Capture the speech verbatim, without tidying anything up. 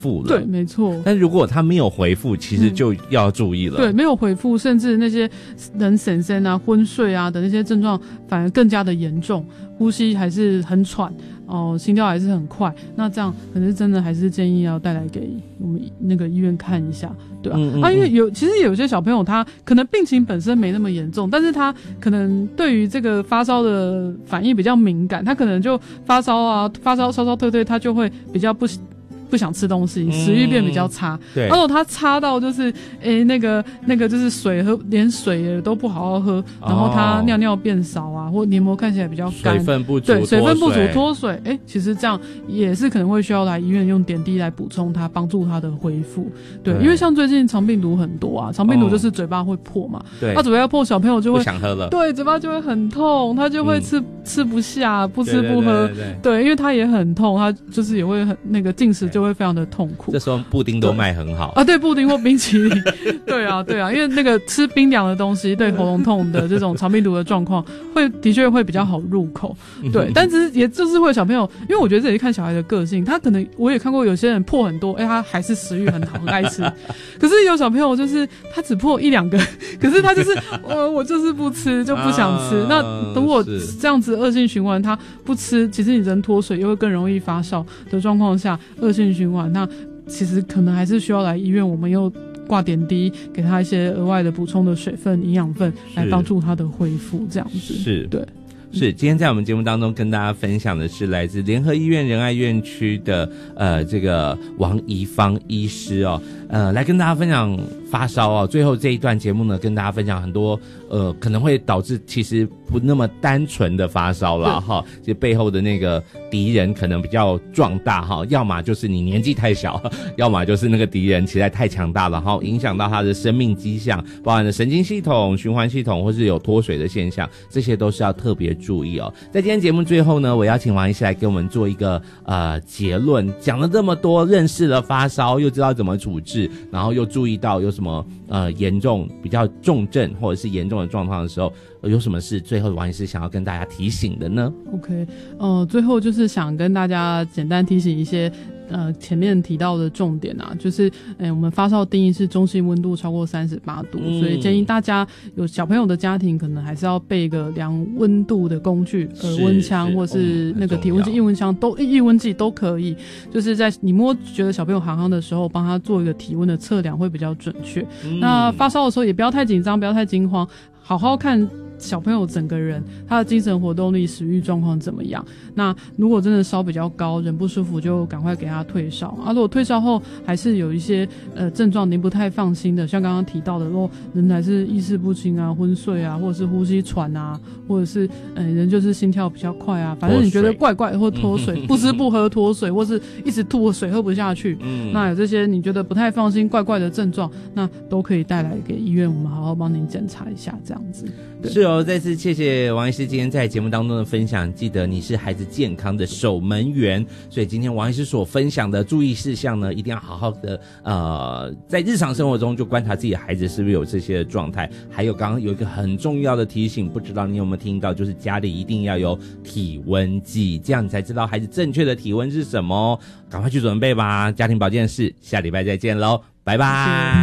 复了。 对，没错。 但如果他没有回复，其实就要注意了。 嗯、对，没有回复，甚至那些人神神啊、昏睡啊的那些症状，反而更加的严重，呼吸还是很喘，哦、呃，心跳还是很快。那这样可是真的还是建议要带来给我们那个医院看一下，对吧、啊？嗯嗯嗯啊，因为有其实有些小朋友他可能病情本身没那么严重，但是他可能对于这个发烧的反应比较敏感，他可能就发烧啊，发烧烧烧退退，他就会比较不不想吃东西，食欲变比较差。嗯、对，然后他差到就是诶、欸、那个那个就是水喝连水都不好好喝，然后他尿尿变少啊，或黏膜看起来比较干， 水分不足， 对，水分不足脱水，诶、欸、其实这样也是可能会需要来医院用点滴来补充它，帮助它的恢复。对，对因为像最近肠病毒很多啊，肠病毒就是嘴巴会破嘛，对，他嘴巴要破，小朋友就会不想喝了， 对，嘴巴就会很痛，他就会吃、嗯、吃不下，不吃不喝，对, 对, 对, 对, 对，因为他也很痛，他就是也会很那个进食就会非常的痛苦。 这时候布丁都卖很好啊，对，布丁或冰淇淋，对啊，对啊，因为那个吃冰凉的东西对喉咙痛的这种肠病毒的状况，会的确会比较好入口，对，但是也就是会有小朋友，因为我觉得这里看小孩的个性，他可能我也看过有些人破很多，哎、欸，他还是食欲很好，很爱吃，可是有小朋友就是他只破一两个，可是他就是呃我就是不吃，就不想吃，啊、那如果这样子恶性循环，他不吃，其实你人脱水又会更容易发烧的状况下，恶性循环，那其实可能还是需要来医院，我们又挂点滴，给他一些额外的补充的水分、营养分，来帮助他的恢复，这样子。 是， 对。 是，今天在我们节目当中跟大家分享的是来自联合医院仁爱院区的呃这个王宜芳医师哦，呃来跟大家分享发烧哦。最后这一段节目呢，跟大家分享很多呃可能会导致其实不那么单纯的发烧啦哈，其实背后的那个敌人可能比较壮大哈，要么就是你年纪太小，要么就是那个敌人实在太强大了哈，影响到他的生命迹象，包含了神经系统、循环系统，或是有脱水的现象，这些都是要特别注意哦。在今天节目最后呢，我邀请王医师来给我们做一个呃结论，讲了这么多，认识了发烧，又知道怎么处置，然后又注意到有什么呃严重、比较重症或者是严重的状况的时候，呃、有什么事最后王医师想要跟大家提醒的呢 ？OK， 呃，最后就是想跟大家简单提醒一些。呃，前面提到的重点啊，就是，呃，我们发烧定义是中性温度超过三十八度，嗯，所以建议大家有小朋友的家庭，可能还是要备一个量温度的工具，呃，温枪或是那个体温计、腋温枪都腋温计都可以，就是在你摸觉得小朋友行行的时候，帮他做一个体温的测量会比较准确。嗯，那发烧的时候也不要太紧张，不要太惊慌，好好看小朋友整个人他的精神活动力、食欲状况怎么样。那如果真的烧比较高，人不舒服，就赶快给他退烧啊。如果退烧后还是有一些呃症状您不太放心的，像刚刚提到的，如果人还是意识不清啊、昏睡啊，或者是呼吸喘啊，或者是呃人就是心跳比较快啊，反正你觉得怪怪或脱水，不吃不喝脱水，或是一直吐水喝不下去，嗯，那有这些你觉得不太放心、怪怪的症状，那都可以带来给医院，我们好好帮您检查一下，这样子。 是哦，再次谢谢王医师今天在节目当中的分享。记得你是孩子健康的守门员，所以今天王医师所分享的注意事项呢，一定要好好的呃，在日常生活中就观察自己的孩子是不是有这些的状态。还有刚刚有一个很重要的提醒，不知道你有没有听到，就是家里一定要有体温计，这样你才知道孩子正确的体温是什么。赶快去准备吧，家庭保健室，下礼拜再见喽，拜拜。